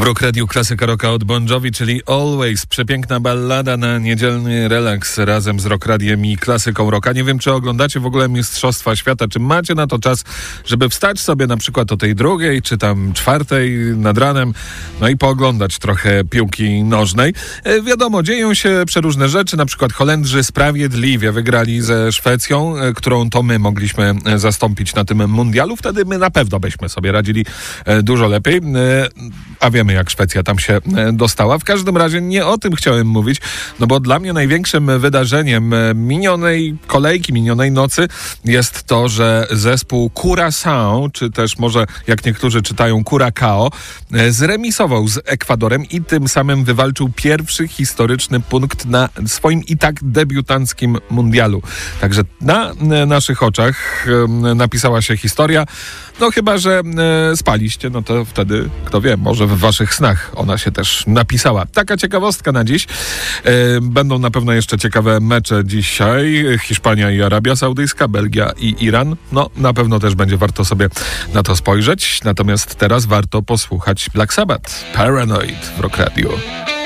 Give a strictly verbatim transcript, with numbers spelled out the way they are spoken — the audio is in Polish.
W Rock Radio klasyka rocka od Bon Jovi, czyli Always. Przepiękna ballada na niedzielny relaks razem z Rock Radiem i klasyką rocka. Nie wiem, czy oglądacie w ogóle Mistrzostwa Świata, czy macie na to czas, żeby wstać sobie na przykład o tej drugiej, czy tam czwartej nad ranem, no i pooglądać trochę piłki nożnej. E, wiadomo, dzieją się przeróżne rzeczy, na przykład Holendrzy sprawiedliwie wygrali ze Szwecją, e, którą to my mogliśmy e, zastąpić na tym mundialu. Wtedy my na pewno byśmy sobie radzili e, dużo lepiej. E, a wiemy, jak Szwecja tam się dostała. W każdym razie nie o tym chciałem mówić, no bo dla mnie największym wydarzeniem minionej kolejki, minionej nocy jest to, że zespół Curaçao, czy też może jak niektórzy czytają Curacao, zremisował z Ekwadorem i tym samym wywalczył pierwszy historyczny punkt na swoim i tak debiutanckim mundialu. Także na naszych oczach napisała się historia. No chyba, że e, spaliście, no to wtedy, kto wie, może w waszych snach ona się też napisała. Taka ciekawostka na dziś. E, będą na pewno jeszcze ciekawe mecze dzisiaj. Hiszpania i Arabia Saudyjska, Belgia i Iran. No, na pewno też będzie warto sobie na to spojrzeć. Natomiast teraz warto posłuchać Black Sabbath, Paranoid w Rock Radio.